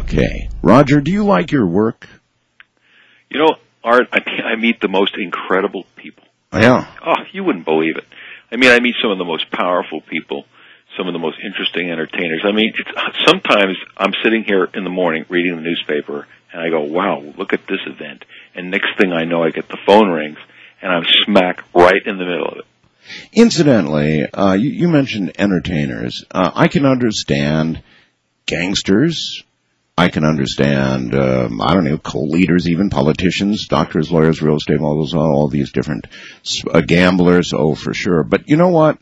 Okay. Roger, do you like your work? You know, Art, I meet the most incredible people. Yeah. Oh, you wouldn't believe it. I mean, I meet some of the most powerful people, some of the most interesting entertainers. I mean, sometimes I'm sitting here in the morning reading the newspaper, and I go, wow, look at this event. And next thing I know, I get the phone rings, and I'm smack right in the middle of it. Incidentally, you mentioned entertainers. I can understand gangsters. I can understand, cult leaders, even politicians, doctors, lawyers, real estate models, all these different gamblers. Oh, for sure. But you know what?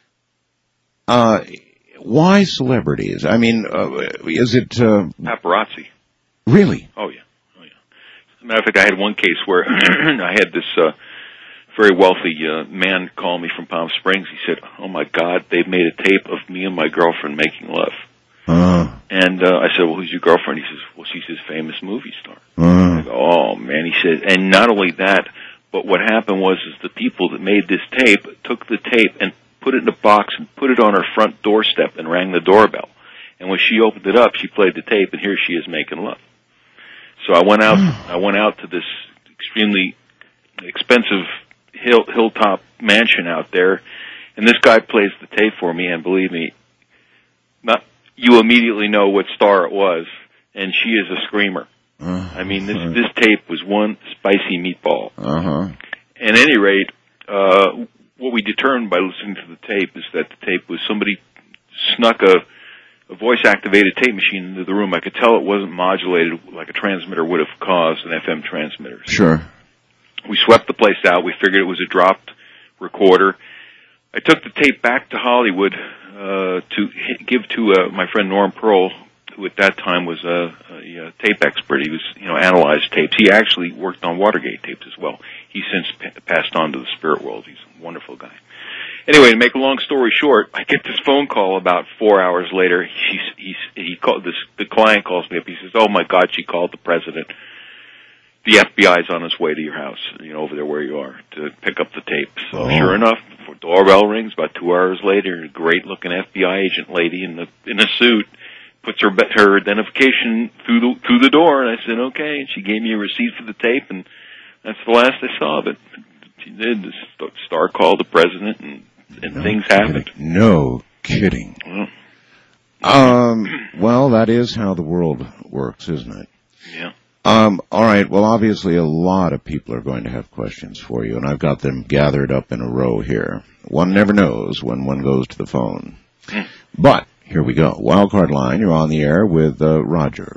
Why celebrities? I mean, is it paparazzi? Really? Oh yeah. As a matter of fact, I had one case where I had this very wealthy man call me from Palm Springs. He said, "Oh my God, they've made a tape of me and my girlfriend making love." And I said, "Well, who's your girlfriend?" He says, "Well, she's his famous movie star." I go, "Oh man," he said, and not only that, but what happened was the people that made this tape took the tape and put it in a box and put it on her front doorstep and rang the doorbell. And when she opened it up, she played the tape, and here she is making love. So I went out to this extremely expensive hilltop mansion out there, and this guy plays the tape for me, and believe me, you immediately know what star it was, and she is a screamer. I mean, this tape was one spicy meatball. At any rate, what we determined by listening to the tape is that the tape was somebody snuck a voice-activated tape machine into the room. I could tell it wasn't modulated like a transmitter would have caused an FM transmitter. Sure. We swept the place out. We figured it was a dropped recorder. I took the tape back to Hollywood to give to my friend Norm Pearl, who at that time was a tape expert. He was, analyzed tapes. He actually worked on Watergate tapes as well. He's since passed on to the spirit world. He's a wonderful guy. Anyway, to make a long story short, I get this phone call about 4 hours later. He called the client calls me up. He says, "Oh my God, she called the president. The FBI's on its way to your house, over there where you are, to pick up the tapes." So sure enough, doorbell rings. About 2 hours later, a great-looking FBI agent lady in a suit puts her identification through the door, and I said, "Okay." And she gave me a receipt for the tape, and that's the last I saw of it. She did. The star called the president, and things happened. No kidding. Well, that is how the world works, isn't it? Yeah. All right. Well, obviously, a lot of people are going to have questions for you, and I've got them gathered up in a row here. One never knows when one goes to the phone. But here we go. Wildcard line. You're on the air with Roger.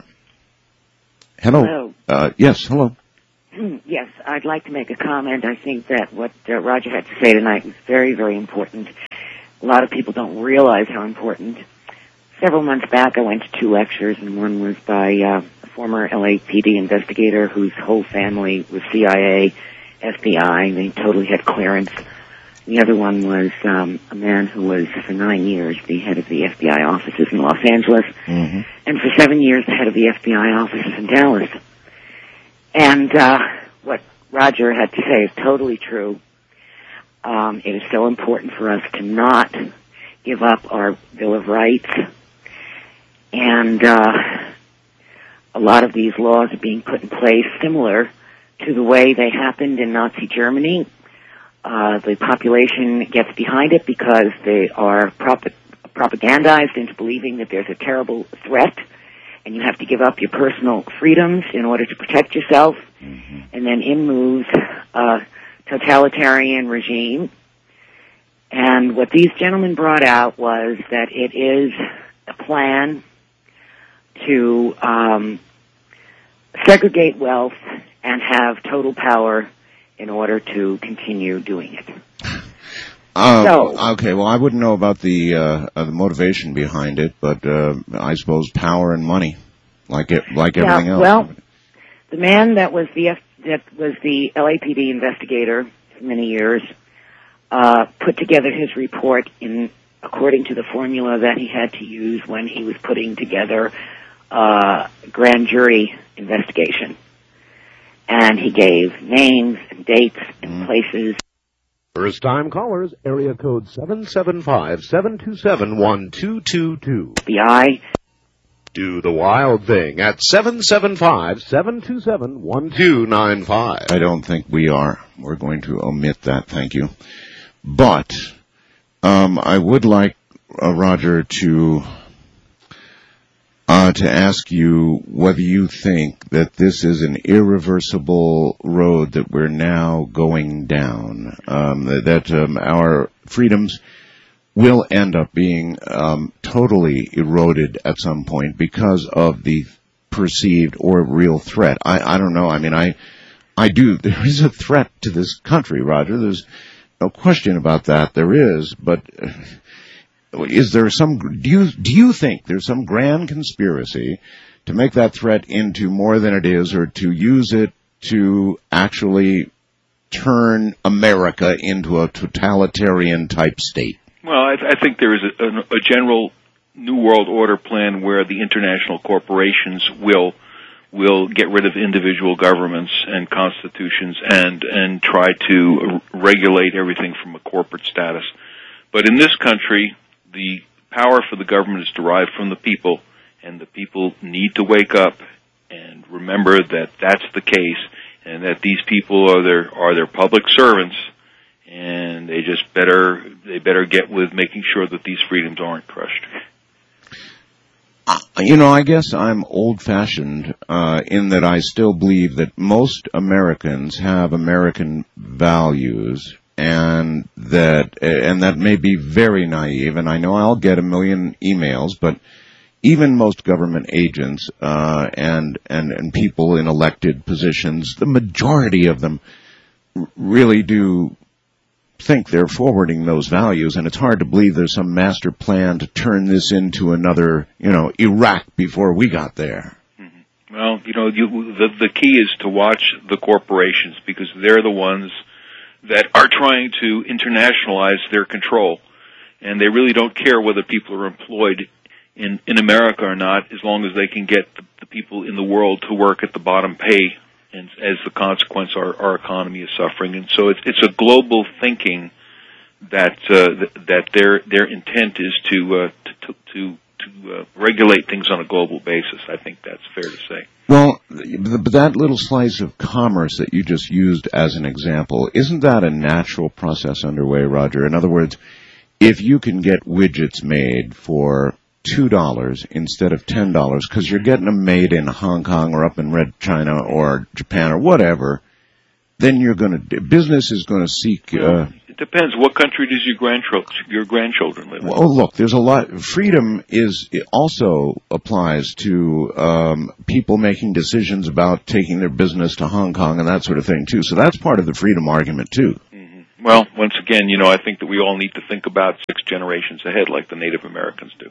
Hello. Yes. Hello. Yes, I'd like to make a comment. I think that what Roger had to say tonight was very, very important. A lot of people don't realize how important. Several months back, I went to 2 lectures, and one was by a former LAPD investigator whose whole family was CIA, FBI. They totally had clearance. The other one was a man who was, for 9 years, the head of the FBI offices in Los Angeles, and for 7 years, the head of the FBI offices in Dallas. And what Roger had to say is totally true. It is so important for us to not give up our Bill of Rights. And a lot of these laws are being put in place similar to the way they happened in Nazi Germany. The population gets behind it because they are propagandized into believing that there's a terrible threat, and you have to give up your personal freedoms in order to protect yourself. And then in moves a totalitarian regime. And what these gentlemen brought out was that it is a plan to segregate wealth and have total power in order to continue doing it. Okay, well, I wouldn't know about the motivation behind it, but I suppose power and money, like everything else. Well, the man that was the LAPD investigator for many years put together his report according to the formula that he had to use when he was putting together grand jury investigation. And he gave names and dates and places. First-time callers, area code 775-727-1222. FBI. Do the Wild Thing at 775-727-1295. I don't think we are. We're going to omit that, thank you. But I would like, Roger, to ask you whether you think that this is an irreversible road that we're now going down, that our freedoms will end up being totally eroded at some point because of the perceived or real threat. I don't know. I mean, I do. There is a threat to this country, Roger. There's no question about that. There is, but is there some? Do you think there's some grand conspiracy to make that threat into more than it is, or to use it to actually turn America into a totalitarian type state? Well, I think there is a general New World Order plan where the international corporations will get rid of individual governments and constitutions and try to regulate everything from a corporate status. But in this country, the power for the government is derived from the people, and the people need to wake up and remember that that's the case, and that these people are their public servants. And they better get with making sure that these freedoms aren't crushed. I guess I'm old-fashioned in that I still believe that most Americans have American values, and that may be very naive. And I know I'll get a million emails, but even most government agents and people in elected positions, the majority of them really do think they're forwarding those values, and it's hard to believe there's some master plan to turn this into another, Iraq before we got there. Mm-hmm. Well, the key is to watch the corporations, because they're the ones that are trying to internationalize their control, and they really don't care whether people are employed in America or not, as long as they can get the people in the world to work at the bottom pay. And as the consequence, our economy is suffering, and so it's a global thinking that their intent is to regulate things on a global basis. I think that's fair to say. Well, that little slice of commerce that you just used as an example, isn't that a natural process underway, Roger? In other words, if you can get widgets made for $2 instead of $10 because you're getting them made in Hong Kong or up in Red China or Japan or whatever, then business is going to seek. It depends. What country does your grandchildren live in? Well, look, there's a lot. Freedom also applies to people making decisions about taking their business to Hong Kong and that sort of thing too. So that's part of the freedom argument too. Mm-hmm. Well, once again, I think that we all need to think about 6 generations ahead, like the Native Americans do.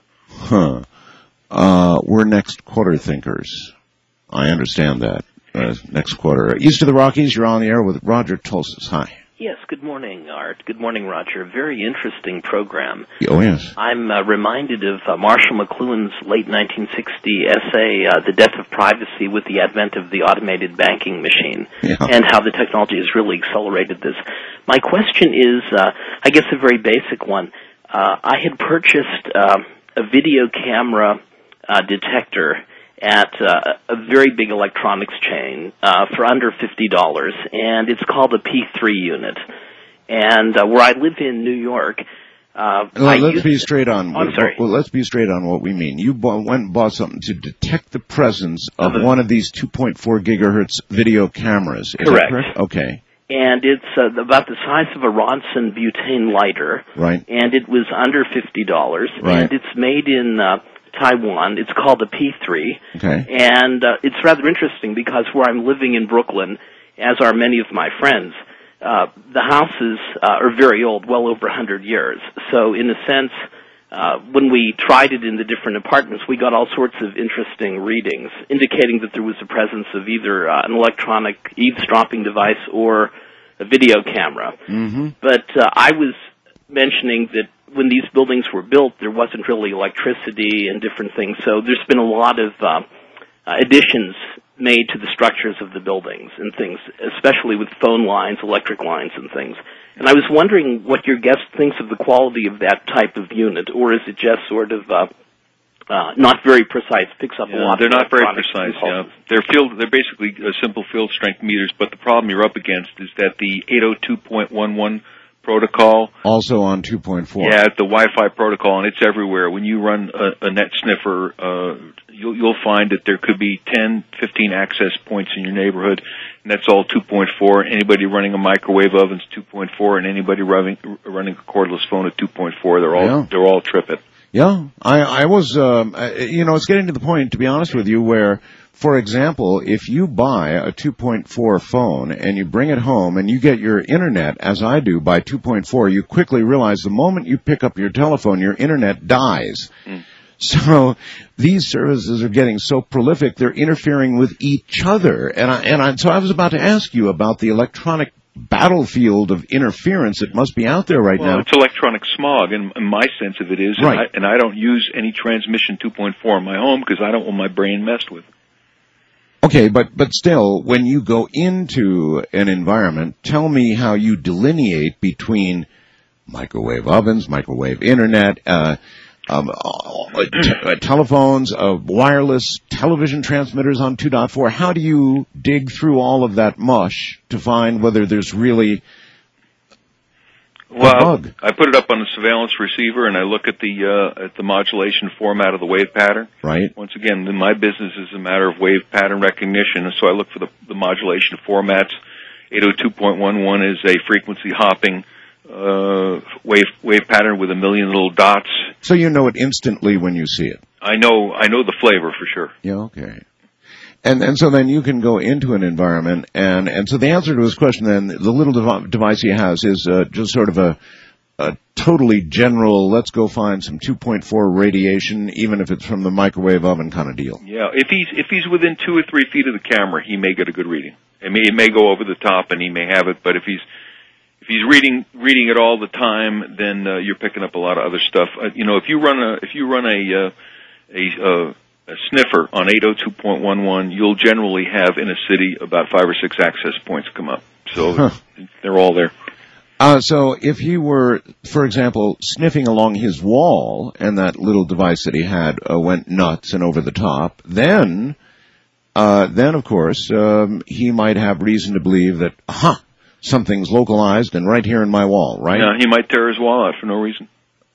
We're next quarter thinkers. I understand that. Next quarter. East of the Rockies, you're on the air with Roger Tulsis. Hi. Yes, good morning, Art. Good morning, Roger. Very interesting program. Oh, yes. I'm reminded of Marshall McLuhan's late 1960 essay, The Death of Privacy with the Advent of the Automated Banking Machine, and how the technology has really accelerated this. My question is, I guess a very basic one. I had purchased a video camera detector at a very big electronics chain for under $50, and it's called a P3 unit. And where I live in New York, let's be straight on. I'm sorry. Well, let's be straight on what we mean. You went and bought something to detect the presence of one of these 2.4 gigahertz video cameras. Is correct. That correct? Okay. And it's about the size of a Ronson butane lighter. Right. And it was under $50. Right. And it's made in Taiwan. It's called a P3. Okay. And it's rather interesting because where I'm living in Brooklyn, as are many of my friends, the houses are very old, well over 100 years. So in a sense, when we tried it in the different apartments, we got all sorts of interesting readings, indicating that there was a presence of either an electronic eavesdropping device or a video camera. Mm-hmm. But I was mentioning that when these buildings were built, there wasn't really electricity and different things. So there's been a lot of additions made to the structures of the buildings and things, especially with phone lines, electric lines, and things. And I was wondering what your guest thinks of the quality of that type of unit, or is it just sort of not very precise, picks up a lot. They're not very electronic precise. impulses. They're basically simple field strength meters. But the problem you're up against is that the 802.11 protocol, also on 2.4. yeah, the Wi-Fi protocol, and it's everywhere. When you run a net sniffer, you'll find that there could be 10, 15 access points in your neighborhood, and that's all 2.4. Anybody running a microwave oven's 2.4, and anybody running a cordless phone at 2.4, they're all tripping. Yeah, I was, it's getting to the point, to be honest with you, where, for example, if you buy a 2.4 phone and you bring it home and you get your internet, as I do, by 2.4, you quickly realize the moment you pick up your telephone, your internet dies. So these services are getting so prolific, they're interfering with each other. So I was about to ask you about the electronic battlefield of interference that must be out there right now. It's electronic smog, and my sense of it is, right. and I don't use any transmission 2.4 in my home because I don't want my brain messed with. Okay, but still, when you go into an environment, tell me how you delineate between microwave ovens, microwave internet, telephones, wireless television transmitters on 2.4. How do you dig through all of that mush to find whether there's really a bug? I put it up on the surveillance receiver, and I look at the modulation format of the wave pattern. Right. Once again, my business is a matter of wave pattern recognition, and so I look for the modulation formats. 802.11 is a frequency hopping wave pattern with a million little dots. So you know it instantly when you see it. I know the flavor for sure. Yeah, okay. And so then you can go into an environment, and so the answer to his question then, the little device he has is just sort of a totally general, let's go find some 2.4 radiation, even if it's from the microwave oven kind of deal. Yeah, if he's within 2 or 3 feet of the camera, he may get a good reading. It may go over the top, and he may have it, but if he's reading it all the time, then you're picking up a lot of other stuff. If you run a sniffer on 802.11, you'll generally have in a city about 5 or 6 access points come up. So they're all there. So if he were, for example, sniffing along his wall and that little device that he had went nuts and over the top, then of course, he might have reason to believe that, something's localized and right here in my wall, right? Yeah, he might tear his wall out for no reason.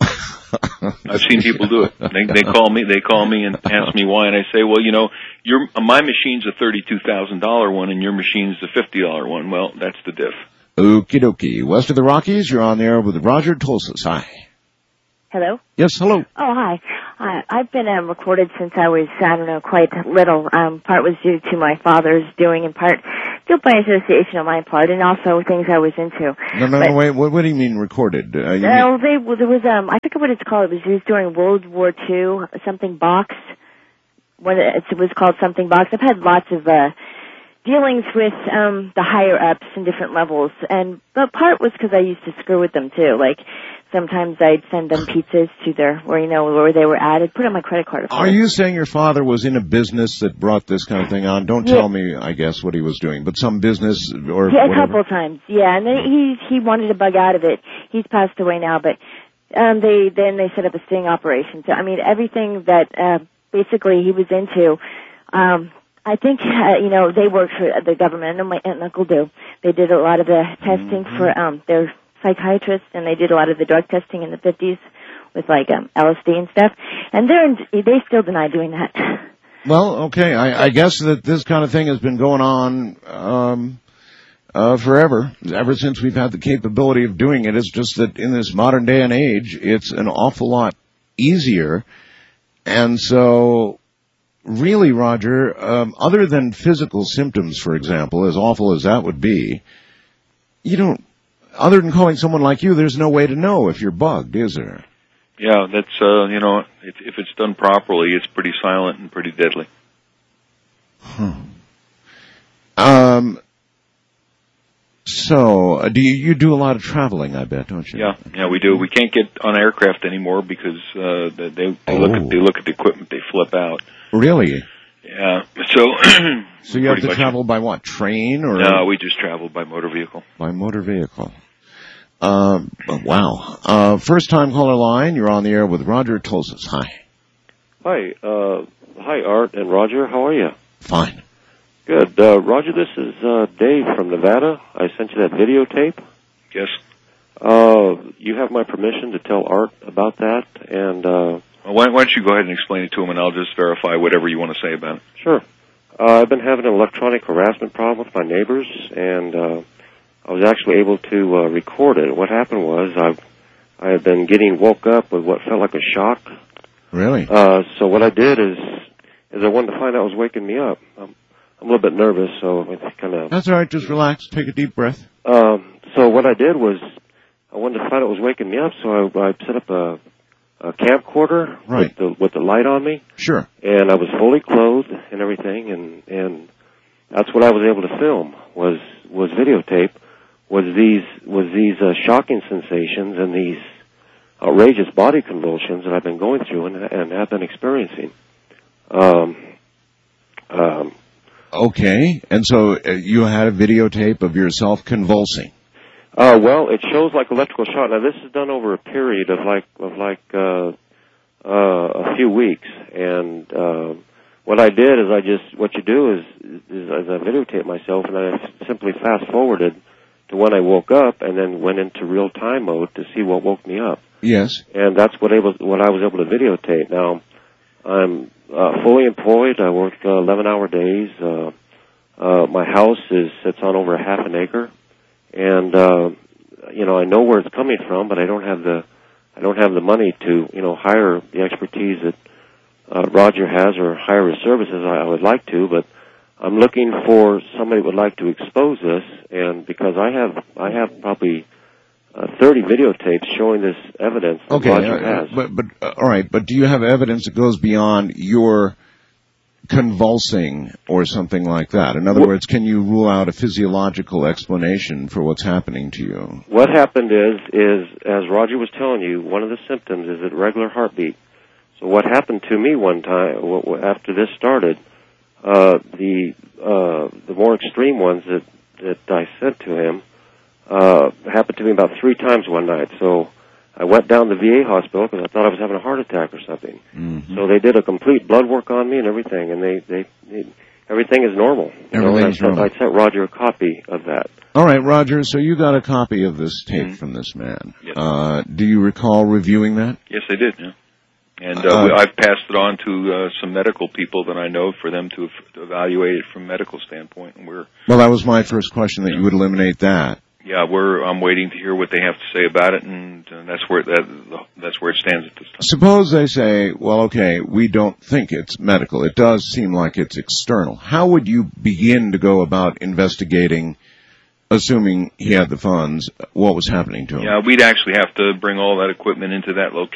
I've seen people do it. They call me and ask me why, and I say, well, my machine's a $32,000 one and your machine's a $50 one. Well, that's the diff. Okie dokie. West of the Rockies, you're on the air with Roger Tulsis. Hi. Hello? Yes, hello. Oh, hi. I've been recorded since I was, quite little. Part was due to my father's doing, and part due by association on my part, and also things I was into. No, wait. What do you mean recorded? There was, I forget what it's called. It was during World War II, something box. It was called something box. I've had lots of dealings with the higher ups in different levels, and the part was because I used to screw with them too. Like sometimes I'd send them pizzas to where they were at. I'd put on my credit card. Are you saying your father was in a business that brought this kind of thing on? Don't tell me, I guess, what he was doing, but some business or whatever. A couple of times, yeah. And then he wanted to bug out of it. He's passed away now, but they set up a sting operation. So everything that basically he was into. I think, they worked for the government, and my aunt and uncle do. They did a lot of the testing for, their psychiatrists, and they did a lot of the drug testing in the 50s with, LSD and stuff. And they still deny doing that. Well, okay, I guess that this kind of thing has been going on, forever, ever since we've had the capability of doing it. It's just that in this modern day and age, it's an awful lot easier. And so, really, Roger, other than physical symptoms, for example, as awful as that would be, other than calling someone like you, there's no way to know if you're bugged, is there? Yeah, that's, if it's done properly, it's pretty silent and pretty deadly. So, do you do a lot of traveling, I bet, don't you? Yeah, we do. We can't get on aircraft anymore because they look at the equipment, they flip out. Really? Yeah. So you have to travel by what? Train or? No, we just travel by motor vehicle. By motor vehicle. Wow. First time caller line, you're on the air with Roger Tulsis. Hi. Hi, Art and Roger. How are you? Fine. Good. Roger, this is Dave from Nevada. I sent you that videotape. Yes. You have my permission to tell Art about that, and Why don't you go ahead and explain it to him, and I'll just verify whatever you want to say about it. Sure. I've been having an electronic harassment problem with my neighbors, and I was actually able to record it. What happened was I had been getting woke up with what felt like a shock. Really? So what I did is I wanted to find out what was waking me up. I'm a little bit nervous, so it's kind of... That's all right. Just relax. Take a deep breath. So what I did was I wanted to find out what was waking me up, so I set up a camcorder with the light on me. Sure. And I was fully clothed and everything, and that's what I was able to film was videotape. Was these shocking sensations and these outrageous body convulsions that I've been going through and have been experiencing. Okay, and so you had a videotape of yourself convulsing. Well, it shows like electrical shock. Now this is done over a period of a few weeks, and what I did is what you do is I videotape myself, and I simply fast forwarded to when I woke up, and then went into real time mode to see what woke me up. Yes. And that's what I was able to videotape. Now, I'm fully employed. I work 11-hour days. My house sits on over a half an acre, and I know where it's coming from, but I don't have the money to hire the expertise that Roger has or hire his services. I would like to, but I'm looking for somebody who would like to expose this, and because I have probably 30 videotapes showing this evidence that Roger has. But all right, but do you have evidence that goes beyond your convulsing or something like that? In other words, can you rule out a physiological explanation for what's happening to you? What happened is as Roger was telling you, one of the symptoms is irregular heartbeat. So what happened to me one time after this started, the more extreme ones that I sent to him happened to me about 3 times one night. So I went down to the VA hospital because I thought I was having a heart attack or something. Mm-hmm. So they did a complete blood work on me and everything, and they everything is normal. Everything's normal. I sent Roger a copy of that. All right, Roger, so you got a copy of this tape from this man. Yes. Do you recall reviewing that? Yes, I did, yeah. And I've passed it on to some medical people that I know for them to evaluate it from a medical standpoint. And well, that was my first question, that you would eliminate that. Yeah, I'm waiting to hear what they have to say about it, and that's where it stands at this time. Suppose they say, well, okay, we don't think it's medical. It does seem like it's external. How would you begin to go about investigating, assuming he had the funds, what was happening to him? Yeah, we'd actually have to bring all that equipment into that location.